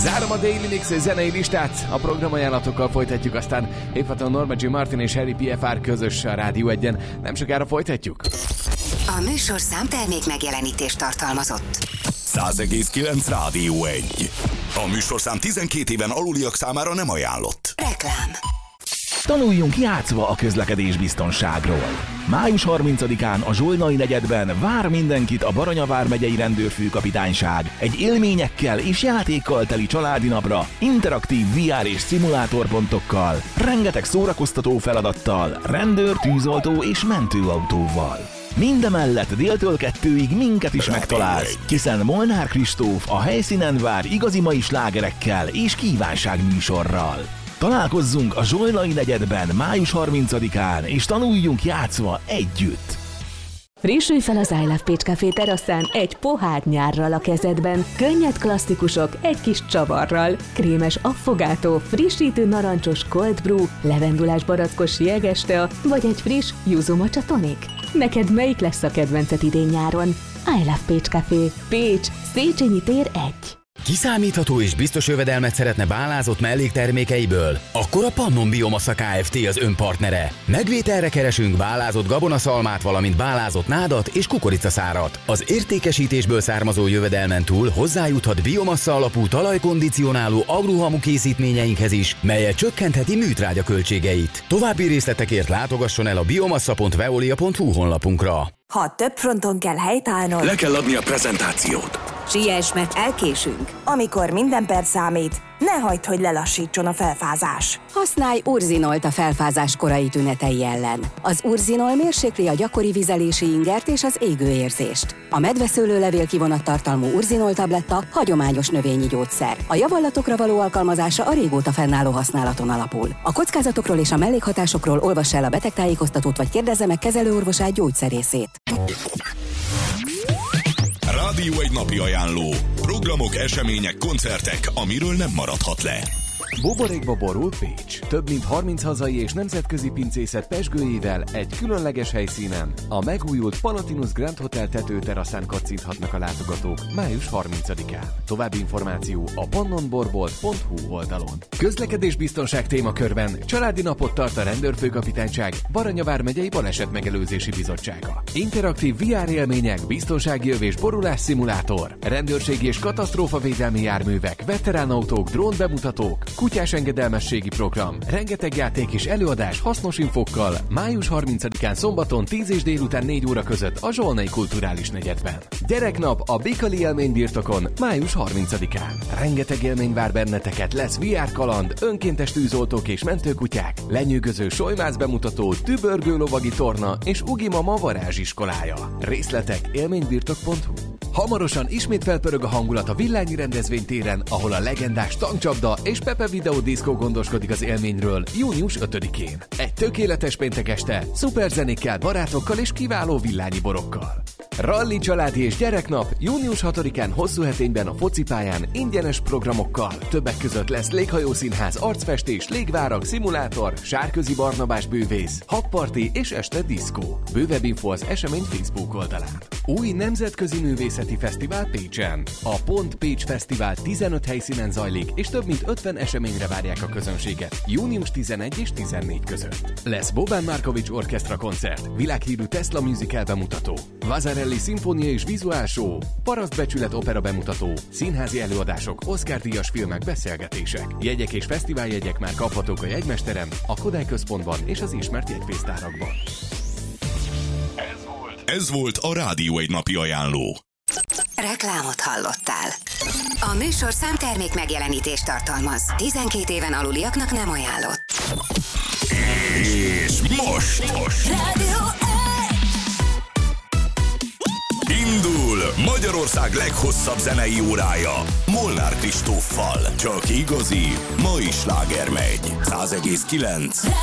Zárom a Daily Mix zenei listát, a programajánlatokkal folytatjuk, aztán évhaton Norma Jean Martin és Harry PFR közös a Rádió 1-en. Nem sokára folytatjuk. A műsorszám termék megjelenítést tartalmazott. 100,9 Rádió 1. A műsorszám 12 éven aluliak számára nem ajánlott. Reklám. Tanuljunk játszva a közlekedésbiztonságról. Május 30-án a Zsolnai negyedben vár mindenkit a Baranya vármegyei rendőrfőkapitányság egy élményekkel és játékkal teli családi napra, interaktív VR és szimulátorpontokkal, rengeteg szórakoztató feladattal, rendőr, tűzoltó és mentőautóval. Mindemellett déltől 2-ig minket is megtalálsz, hiszen Molnár Kristóf a helyszínen vár igazi mai slágerekkel és kívánságműsorral. Találkozzunk a Zsolnai negyedben május 30-án, és tanuljunk játszva együtt! Frissülj fel az I Love Pécs Café teraszán egy pohár nyárral a kezedben, könnyed klasszikusok egy kis csavarral, krémes affogátó, frissítő narancsos cold brew, levendulás barackos jegestea, vagy egy friss yuzu matcha tonic. Neked melyik lesz a kedvenced idén-nyáron? I Love Pécs Café. Pécs, Széchenyi tér 1. Kiszámítható és biztos jövedelmet szeretne bálázott melléktermékeiből? Akkor a Pannon Biomassa Kft. Az ön partnere. Megvételre keresünk bálázott gabonaszalmát, valamint bálázott nádat és kukoricaszárat. Az értékesítésből származó jövedelmen túl hozzájuthat biomassa alapú talajkondicionáló agruhamu készítményeinkhez is, melyet csökkentheti műtrágya költségeit. További részletekért látogasson el a biomassa.veolia.hu honlapunkra. Ha több fronton kell helytállnod, Le kell adni a prezentációt. siess, mert elkésünk. Amikor minden perc számít, ne hagyd, hogy lelassítson a felfázás. Használj Urzinolt a felfázás korai tünetei ellen. Az Urzinol mérsékli a gyakori vizelési ingert és az égőérzést. A medveszőlőlevél kivonattartalmú Urzinol tabletta hagyományos növényi gyógyszer. A javallatokra való alkalmazása a régóta fennálló használaton alapul. A kockázatokról és a mellékhatásokról olvass el a betegtájékoztatót vagy kérdezze meg kezelőorvosát, gyógyszerészét. Rádió 1 napi ajánló. Programok, események, koncertek, amiről nem maradhat le. Buborékba borult Pécs. Több mint 30 hazai és nemzetközi pincészet pezsgőjével egy különleges helyszínen, a megújult Palatinus Grand Hotel tetőteraszán kacinthatnak a látogatók május 30-án. További információ a pannonborbolt.hu oldalon. Közlekedésbiztonság témakörben családi napot tart a Rendőrfőkapitányság Baranya vármegyei Balesetmegelőzési Bizottsága. Interaktív VR élmények, biztonsági öv és borulás szimulátor, rendőrségi és katasztrófavédelmi járművek, veteránautók, drón bemutatók, kutyás engedelmességi program, rengeteg játék és előadás hasznos infókkal május 30-án szombaton 10 és délután 4 óra között a Zsolnai Kulturális Negyedben. Gyereknap a Bikali élménybirtokon május 30-án. Rengeteg élmény vár benneteket, lesz VR kaland, önkéntes tűzoltók és mentőkutyák, lenyűgöző solymász bemutató, tübörgő lovagi torna és Ugi Mama varázsiskolája. Részletek élménybirtok.hu. Hamarosan ismét felpörög a hangulat a Villányi rendezvénytéren, ahol a legendás tankcsapda és Pepe videódiszkó gondoskodik az élményről június 5-én. Egy tökéletes péntek este, szuperzenékkel, barátokkal és kiváló villányi borokkal. Ralli családi és gyereknap június 6-án Hosszúhetényben a focipályán ingyenes programokkal. Többek között lesz léghajószínház, arcfestés, légvárak, szimulátor, Sárközi Barnabás bővész, habparti és este diszkó. Bővebb info az esemény Facebook oldalán. Új nemzetközi művészeti fesztivál Pécsen. A Pont Pécs Fesztivál 15 helyszínen zajlik, és több mint 50 eseményre várják a közönséget június 11 és 14 között. Lesz Boban Markovics orchestra koncert, világhírű Tesla musical bemutató, Vazarelli szimfónia és vizuál show, Parasztbecsület opera bemutató, színházi előadások, Oscar-díjas filmek, beszélgetések. Jegyek és fesztiváljegyek már kaphatók a jegymesteren, a Kodály központban és az ismert jegypénztárakban. Ez volt a Rádió 1 napi ajánló. Reklámot hallottál. A műsorszám termék megjelenítést tartalmaz. 12 éven aluliaknak nem ajánlott. És most Rádió 1! indul Magyarország leghosszabb zenei órája Molnár Kristóffal. Csak igazi, mai sláger megy. 100,9